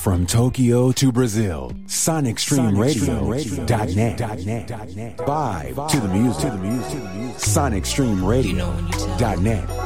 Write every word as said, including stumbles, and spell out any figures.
From Tokyo to Brazil, Sonic Stream Radio dot net. Vibe to the music. Sonic Stream Radio dot net.